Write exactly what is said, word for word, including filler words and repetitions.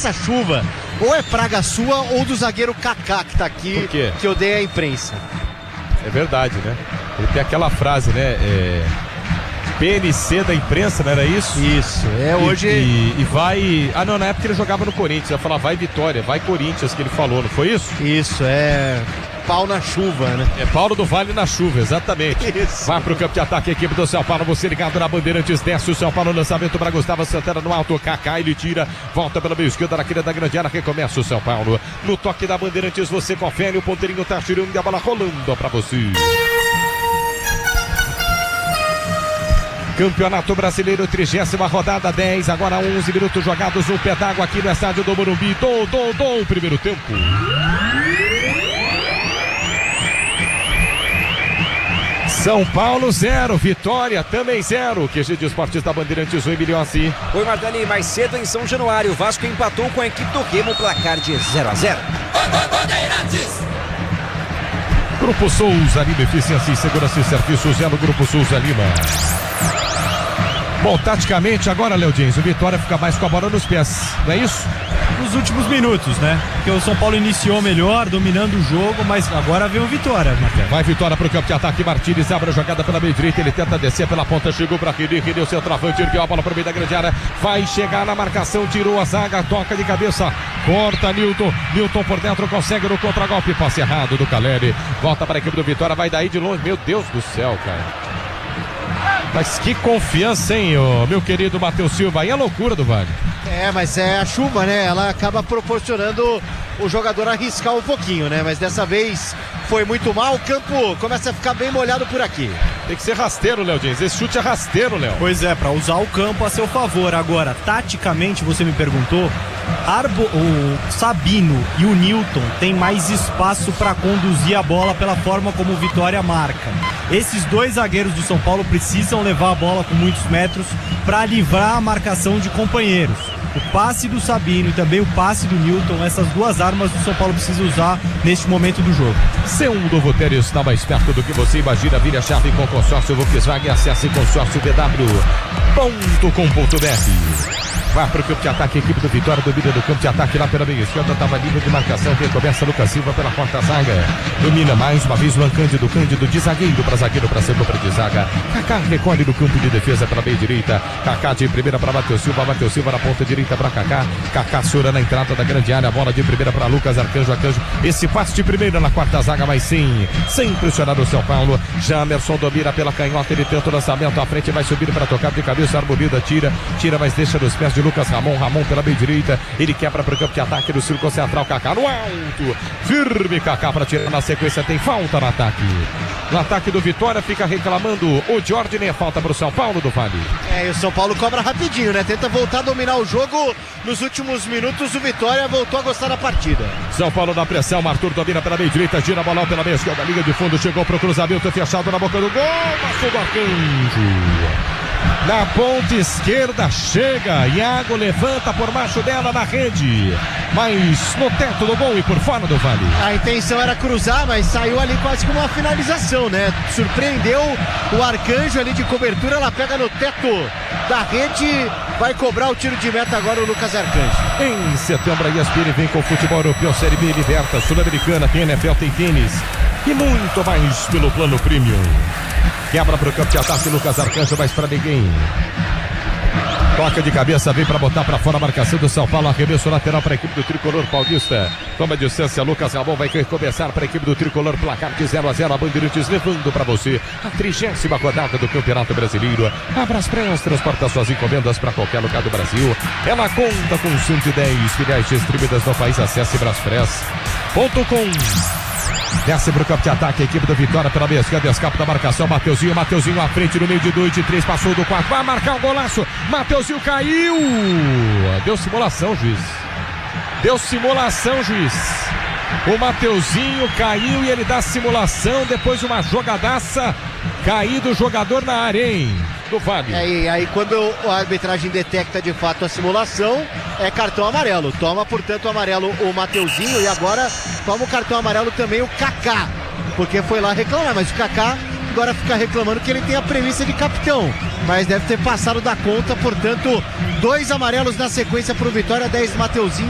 essa chuva ou é praga sua ou do zagueiro Kaká que tá aqui, Por quê? que odeia a imprensa. É verdade, né? Ele tem aquela frase, né? É... P N C da imprensa, não era isso? Isso, é hoje... E, e, e vai... Ah, não, na época ele jogava no Corinthians. Ia falar, vai Vitória, vai Corinthians, que ele falou, não foi isso? Isso, é... pau na chuva, né? É Paulo do Vale na chuva, exatamente. Isso. Vai pro campo de ataque a equipe do São Paulo, você ligado na Bandeirantes, desce o São Paulo, lançamento para Gustavo Santana no alto, Kaká, ele tira, volta pela meia esquerda na querida grande área, recomeça o São Paulo. No toque da Bandeirantes, você confere, o ponteirinho tá girando e a bola rolando pra você. Campeonato Brasileiro, trigésima rodada, dez, agora onze minutos jogados, um pé d'água aqui no estádio do Morumbi. Dom, dom, dom, primeiro tempo. São Paulo zero, Vitória também zero. Q G de Esportes da Bandeirantes, o Emiliossi. Oi, Martani, mais cedo em São Januário, o Vasco empatou com a equipe do Remo, placar de zero a zero. Grupo Souza Lima, eficiência e segurança e serviços, é no Grupo Souza Lima. Bom, taticamente, agora, Léo Diniz, o Vitória fica mais com a bola nos pés, não é isso? Nos últimos minutos, né? Porque o São Paulo iniciou melhor, dominando o jogo, mas agora vem o Vitória, Marcelo. Vai Vitória pro campo de ataque, Martínez abre a jogada pela meia direita, ele tenta descer pela ponta, chegou pra Reni, Reni o centroavante, ergueu a bola pro meio da grande área, vai chegar na marcação, tirou a zaga, toca de cabeça, corta Nilton, Nilton por dentro, consegue no contragolpe, passe errado do Caleri, volta para a equipe do Vitória, vai daí de longe, meu Deus do céu, cara. Mas que confiança, hein, ô, meu querido Matheus Silva, aí é loucura do Vale. É, mas é a chuva, né? Ela acaba proporcionando o jogador arriscar um pouquinho, né? Mas dessa vez foi muito mal, o campo começa a ficar bem molhado por aqui. Tem que ser rasteiro, Léo Diniz, esse chute é rasteiro, Léo. Pois é, para usar o campo a seu favor. Agora, taticamente, você me perguntou, Arbo, o Sabino e o Nilton têm mais espaço para conduzir a bola pela forma como o Vitória marca. Esses dois zagueiros do São Paulo precisam levar a bola com muitos metros para livrar a marcação de companheiros. O passe do Sabino e também o passe do Nilton, essas duas armas do São Paulo precisa usar neste momento do jogo. Segundo o Votério está mais perto do que você imagina. Vire a chave com consórcio Volkswagen, acesse consórcio b w ponto com ponto b r. Vai para o campo de ataque, a equipe do Vitória domina do campo de ataque lá pela meia esquerda, estava livre de marcação, recomeça Lucas Silva pela quarta zaga, domina mais uma vez o Cândido, Cândido de zagueiro para zagueiro para setor de zaga, Kaká recolhe no campo de defesa pela meia direita, Kaká de primeira para Matheus Silva, Matheus Silva na ponta direita para Kaká, Kaká sura na entrada da grande área, bola de primeira para Lucas Arcanjo, Arcanjo, esse passe de primeira na quarta zaga, mas sim, sem pressionar o São Paulo, Jamerson domina pela canhota, ele tenta o lançamento à frente, vai subir para tocar de cabeça, Arbolida tira, tira, mas deixa nos pés de Lucas Ramon, Ramon pela meia direita, ele quebra para o campo de ataque do círculo central, Kaká no alto, firme Kaká para tirar na sequência, tem falta no ataque. No ataque do Vitória fica reclamando o Jordan, é falta para o São Paulo do Vale. É, e o São Paulo cobra rapidinho, né? Tenta voltar a dominar o jogo. Nos últimos minutos o Vitória voltou a gostar da partida. São Paulo na pressão, Arthur domina pela meia direita, gira a bola pela meia esquerda, liga de fundo, chegou para o cruzamento, fechado na boca do gol, passou do Arcanjo. Na ponta esquerda chega, Iago levanta por baixo dela na rede, mas no teto do gol e por fora do Vale. A intenção era cruzar, mas saiu ali quase como uma finalização, né? Surpreendeu o Arcanjo ali de cobertura, ela pega no teto da rede, vai cobrar o tiro de meta agora o Lucas Arcanjo. Em setembro a E S P N vem com o futebol europeu, Série B, Liberta, Sul-Americana, tem N F L, tem tênis e muito mais pelo plano premium. Quebra para o campo de ataque, Lucas Arcanjo, mas para ninguém. Toca de cabeça, vem para botar para fora a marcação do São Paulo, arremesso lateral para a equipe do Tricolor Paulista. Toma distância, Lucas Ramon vai recomeçar para a equipe do Tricolor, placar de zero a zero, a Bandeirantes levando para você a trigésima rodada do Campeonato Brasileiro. A Braspress transporta suas encomendas para qualquer lugar do Brasil. Ela conta com cento e dez filiais distribuídas no país, acesse braspress ponto com. Desce pro campo de ataque, a equipe do Vitória pela meia esquerda, escapa da marcação, Mateuzinho, Mateuzinho à frente no meio de dois, de três, passou do quatro, vai marcar um golaço, Mateuzinho caiu, deu simulação, juiz, deu simulação, juiz, o Mateuzinho caiu e ele dá simulação depois de uma jogadaça, caído o jogador na área, hein? Do Vale. É, e aí quando a arbitragem detecta de fato a simulação, é cartão amarelo. Toma, portanto, o amarelo o Mateuzinho e agora toma o cartão amarelo também o Kaká, porque foi lá reclamar, mas o Kaká agora fica reclamando que ele tem a premissa de capitão, mas deve ter passado da conta, portanto, dois amarelos na sequência para o Vitória, dez Mateuzinho.